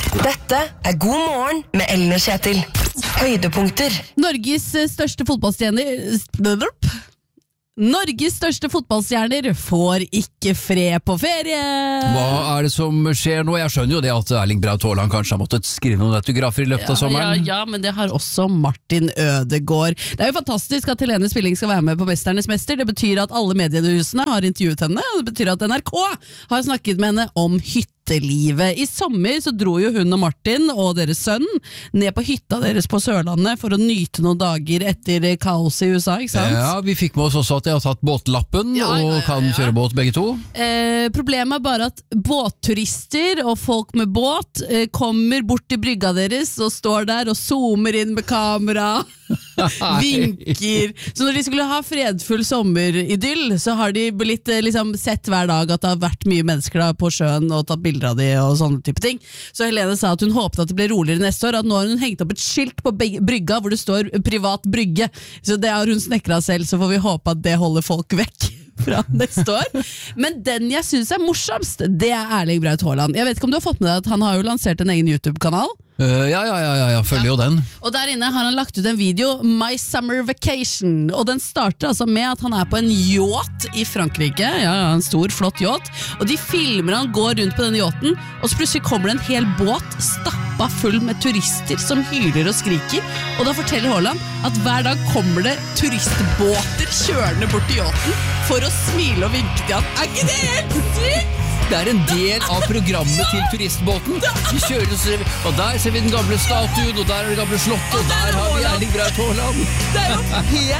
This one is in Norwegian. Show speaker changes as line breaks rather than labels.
Dette God morgen med Ellen og Kjetil. Høydepunkter.
Norges største fotballstjerner får ikke fred på ferie.
Hva det som skjer nå? Jeg skjønner jo det at Erling Braut Haaland kanskje har måttet skrive noen autografer i løpet av sommeren.
Ja, men det har også Martin Ødegaard. Det jo fantastisk at Helene Spilling skal være med på Mesternes Mester. Det betyr at alle mediehusene har intervjuet henne, og det betyr at NRK har snakket med henne om hyttelivet. I sommer så dro jo hun og Martin og deres sønn ned på hytta deres på Sørlandet for å nyte noen dager etter kaos i USA, ikke sant?
Ja, vi fikk med oss også at de har tatt båtlappen og kan kjøre båt begge to.
Problemet bare at båtturister og folk med båt kommer bort til brygga deres og står der og zoomer inn med kamera, vinker. Så når de skulle ha fredfull sommeridyll, så har de blitt sett hver dag at det har vært mye mennesker da på sjøen og tatt bilder av de og sånne type ting. Så Helene sa at hun håpet at det ble roligere neste år, at nå har hun hengt opp et skilt på brygga hvor det står privat brygge. Så det har hun snekret selv, så får vi håpe at det holder folk vekk fra neste år. Men den jeg synes morsomst, det Erling Braut Haaland. Jeg vet ikke om du har fått med deg at han har jo lansert en egen YouTube-kanal.
Ja, følger jo den.
Og der inne har han lagt ut en video, My Summer Vacation, og den starter altså med at han på en yacht i Frankrike, en stor, flott yacht, og de filmer han går rundt på denne yachten, og så plutselig kommer det en hel båt stappa full med turister som hyler og skriker, og da forteller Haaland at hver dag kommer det turistbåter kjørende bort til yachten for å smile og vinke til han. Ikke det helt sykt?
Det en del av programmet til turistbåten. Vi kjører, og der ser vi den gamle statuen, og der det gamle slottet, og der har vi Erling Braut Haaland.
Det jo helt